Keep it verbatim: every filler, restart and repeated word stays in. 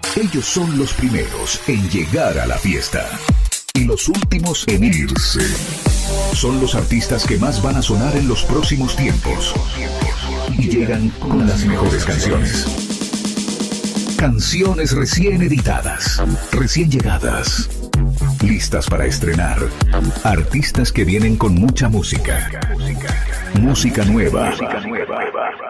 Ellos son los primeros en llegar a la fiesta y los últimos en irse. Son los artistas que más van a sonar en los próximos tiempos y llegan con las mejores canciones. Canciones recién editadas, recién llegadas, listas para estrenar. Artistas que vienen con mucha música. Música nueva.